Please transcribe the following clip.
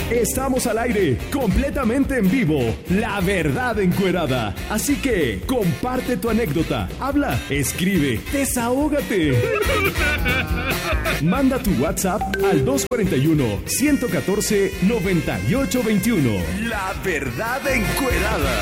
Estamos al aire, completamente en vivo. La verdad encuerada. Así que comparte tu anécdota, habla, escribe, desahógate. Manda tu WhatsApp al 241-114-9821. La verdad encuerada.